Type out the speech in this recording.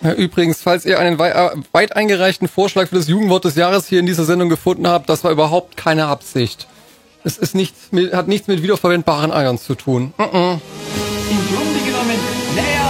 Ja, übrigens, falls ihr einen weit eingereichten Vorschlag für das Jugendwort des Jahres hier in dieser Sendung gefunden habt, das war überhaupt keine Absicht. Es ist hat nichts mit wiederverwendbaren Eiern zu tun. Im Grunde genommen, naja,